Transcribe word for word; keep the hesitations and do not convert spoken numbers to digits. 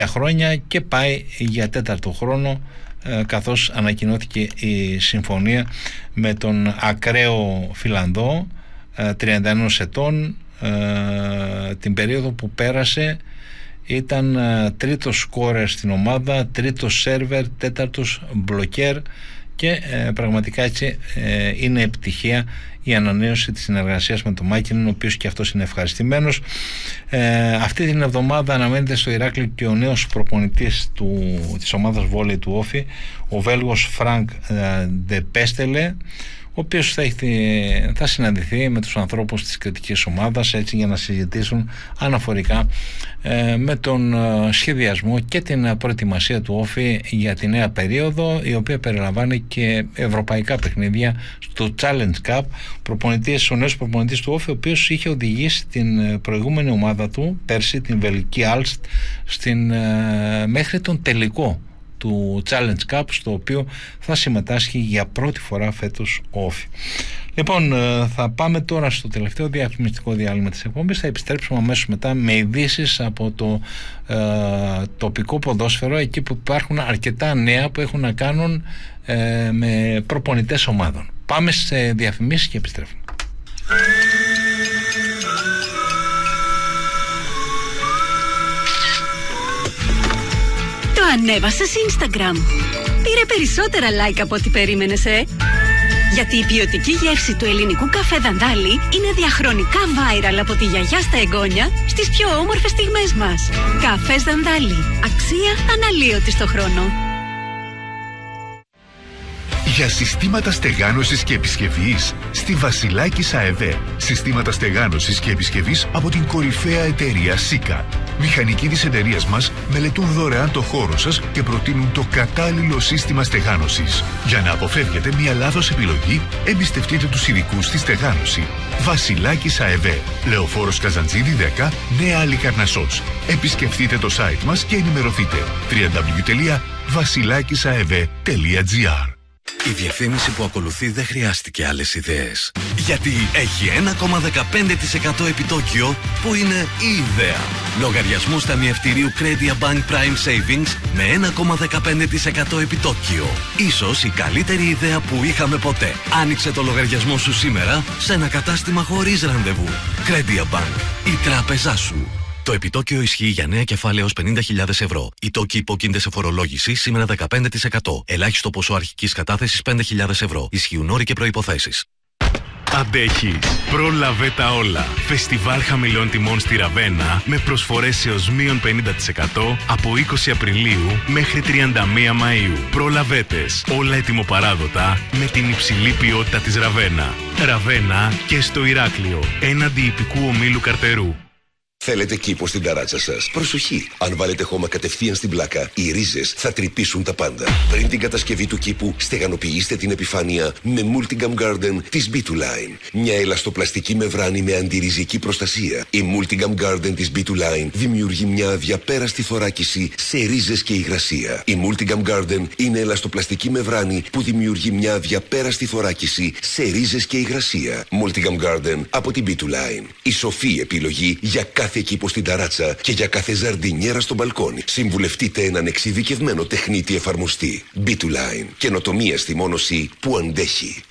χρόνια και πάει για τέταρτο χρόνο, καθώς ανακοινώθηκε η συμφωνία με τον ακραίο Φιλανδό, τριάντα ένα ετών. Την περίοδο που πέρασε ήταν τρίτος σκόρερ στην ομάδα, τρίτος σέρβερ, τέταρτος μπλοκέρ και ε, πραγματικά έτσι ε, είναι επιτυχία η ανανέωση της συνεργασίας με τον Μάκινεν, ο οποίος και αυτός είναι ευχαριστημένος. Ε, αυτή την εβδομάδα αναμένεται στο Ηράκλειο και ο νέος προπονητής του, της ομάδας βόλεϊ του Όφη, ο Βέλγος Φρανκ Ντε Πέστελε, ο οποίος θα, έχει, θα συναντηθεί με τους ανθρώπους της κριτικής ομάδας, έτσι, για να συζητήσουν αναφορικά ε, με τον ε, σχεδιασμό και την προετοιμασία του Όφη για τη νέα περίοδο, η οποία περιλαμβάνει και ευρωπαϊκά παιχνίδια στο Challenge Cup. Προπονητής, ο νέος προπονητής του Όφη, ο οποίος είχε οδηγήσει την προηγούμενη ομάδα του πέρσι, την βελγική Άλστ, στην, ε, μέχρι τον τελικό του Challenge Cup, στο οποίο θα συμμετάσχει για πρώτη φορά φέτος ο Όφη. Λοιπόν, θα πάμε τώρα στο τελευταίο διαφημιστικό διάλειμμα της εκπομπής. Θα επιστρέψουμε αμέσως μετά με ειδήσεις από το ε, τοπικό ποδόσφαιρο, εκεί που υπάρχουν αρκετά νέα που έχουν να κάνουν ε, με προπονητές ομάδων. Πάμε σε διαφημίσεις και επιστρέφουμε. Το ανέβασες Instagram. Πήρε περισσότερα like από ό,τι περίμενες, ε? Γιατί η ποιοτική γεύση του ελληνικού καφέ Δαντάλη είναι διαχρονικά viral από τη γιαγιά στα εγγόνια στις πιο όμορφες στιγμές μας. Καφές Δαντάλη. Αξία αναλύωτη στο χρόνο. Για συστήματα στεγάνωσης και επισκευής στη Βασιλάκης ΑΕΒ. Συστήματα στεγάνωσης και επισκευής από την κορυφαία εταιρεία Σίκα. Μηχανικοί της εταιρείας μας μελετούν δωρεάν το χώρο σας και προτείνουν το κατάλληλο σύστημα στεγάνωσης. Για να αποφεύγετε μια λάθος επιλογή, εμπιστευτείτε τους ειδικούς στη στεγάνωση. Βασιλάκης ΑΕΒ. Λεωφόρος Καζαντζίδη δέκα, Νέα Αλικαρνασσός. Επισκεφτείτε το site μας και ενημερωθείτε. double-u double-u double-u τελεία βασιλάκισαεβ τελεία τζι άρ. Η διευθύνηση που ακολουθεί δεν χρειάστηκε άλλες ιδέες. Γιατί έχει ένα κόμμα δεκαπέντε τοις εκατό επιτόκιο που είναι η ιδέα. Λογαριασμούς ταμιευτηρίου Credia Bank Prime Savings με ένα κόμμα δεκαπέντε τοις εκατό επιτόκιο. Ίσως η καλύτερη ιδέα που είχαμε ποτέ. Άνοιξε το λογαριασμό σου σήμερα σε ένα κατάστημα χωρίς ραντεβού. Credia Bank. Η τράπεζά σου. Το επιτόκιο ισχύει για νέα κεφάλαια έως πενήντα χιλιάδες ευρώ. Οι τόκοι υπόκεινται σε φορολόγηση σήμερα δεκαπέντε τοις εκατό. Ελάχιστο ποσό αρχικής κατάθεσης πέντε χιλιάδες ευρώ. Ισχύουν όροι και προϋποθέσεις. Αντέχεις. Πρόλαβε τα όλα. Φεστιβάλ χαμηλών τιμών στη Ραβένα με προσφορές έως μείον πενήντα τοις εκατό από είκοσι Απριλίου μέχρι τριάντα μία Μαΐου. Προλαβέτες. Όλα ετοιμοπαράδοτα με την υψηλή ποιότητα της Ραβένα. Ραβένα και στο Ηράκλειο. Έναντι ιππικού ομίλου Καρτερού. Θέλετε κήπο στην ταράτσα σας? Προσοχή! Αν βάλετε χώμα κατευθείαν στην πλάκα, οι ρίζες θα τρυπήσουν τα πάντα. Πριν την κατασκευή του κήπου, στεγανοποιήστε την επιφάνεια με Multigam Garden της μπι του Line. Μια ελαστοπλαστική μεμβράνη με αντιριζική προστασία. Η Multigam Garden της μπι του Line δημιουργεί μια αδιαπέραστη θωράκιση σε ρίζες και υγρασία. Η Multigam Garden είναι ελαστοπλαστική μεμβράνη που δημιουργεί μια αδιαπέραστη θωράκιση σε ρίζες και υγρασία. Multigam Garden από την μπι του Line. Η σοφή επιλογή για κάθε κάθε κήπο στην ταράτσα και για κάθε ζαρντινιέρα στο μπαλκόνι. Συμβουλευτείτε έναν εξειδικευμένο τεχνίτη εφαρμοστή. μπι του Line. Καινοτομία στη μόνωση που αντέχει.